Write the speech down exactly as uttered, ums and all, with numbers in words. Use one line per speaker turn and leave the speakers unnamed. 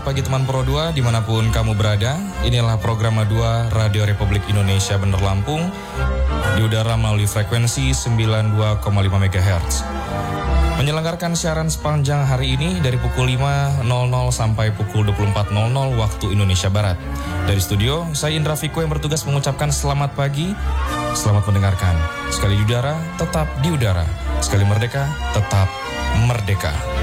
selamat pagi teman Pro dua dimanapun kamu berada. Inilah program dua Radio Republik Indonesia Bandar Lampung di udara melalui frekuensi sembilan puluh dua koma lima megahertz. Menyelenggarakan siaran sepanjang hari ini dari pukul lima nol nol sampai pukul dua puluh empat nol nol waktu Indonesia Barat. Dari studio, saya Indra Fiko yang bertugas mengucapkan selamat pagi, selamat mendengarkan. Sekali di udara, tetap di udara. Sekali merdeka, tetap merdeka.